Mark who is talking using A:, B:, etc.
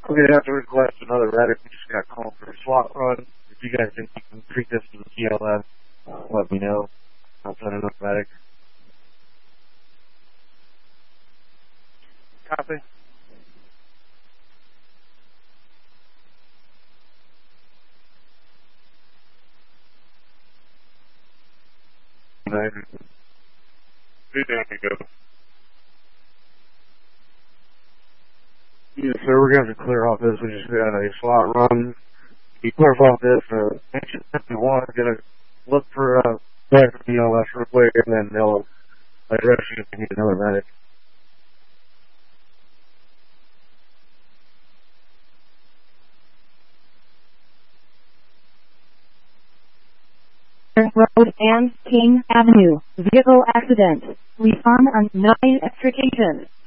A: We're going to have to request another medic. We just got called for a SWAT run. If you guys think you can treat this as a TLS, let me know. I'll send another medic.
B: Copy.
C: Be down to go.
A: Yes, sir, we're going to have to clear off this. We just got a SWAT run. You clear off this, action 51 is going to look for back for TLS real quick, and then they'll address you if you need another medic.
D: Road and King Avenue. Vehicle accident. Respond on 9 extrication.